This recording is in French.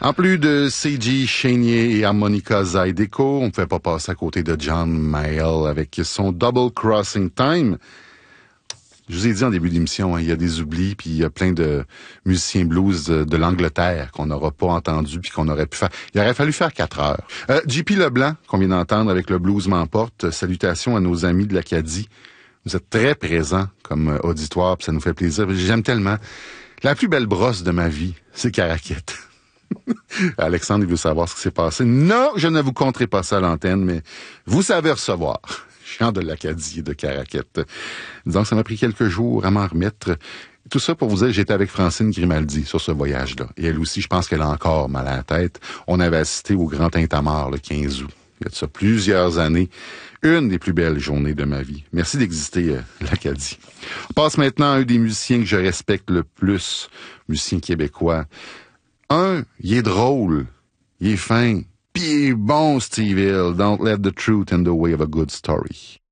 En plus de C.G. Chénier et Harmonica Zydeco, on ne pouvait pas passer à côté de John Mayall avec son Double Crossing Time. Je vous ai dit en début d'émission, il y a des oublis, puis il y a plein de musiciens blues de l'Angleterre qu'on n'aura pas entendu puis qu'on aurait pu faire. Il aurait fallu faire 4 heures. J.P. Leblanc, qu'on vient d'entendre avec le Blues m'emporte. Salutations à nos amis de l'Acadie. Vous êtes très présents comme auditoire, puis ça nous fait plaisir. J'aime tellement. La plus belle brosse de ma vie, c'est Caraquette. Alexandre, il veut savoir ce qui s'est passé. Non, je ne vous conterai pas ça à l'antenne, mais vous savez recevoir. Chant de l'Acadie et de Caraquette. Disons que ça m'a pris quelques jours à m'en remettre. Tout ça pour vous dire, j'étais avec Francine Grimaldi sur ce voyage-là. Et elle aussi, je pense qu'elle a encore mal à la tête. On avait assisté au Grand Tintamarre le 15 août. Il y a de ça plusieurs années. Une des plus belles journées de ma vie. Merci d'exister, l'Acadie. On passe maintenant à un des musiciens que je respecte le plus, musicien québécois. Il est drôle, il est fin, puis il est bon, Steve Hill. Don't let the truth in the way of a good story.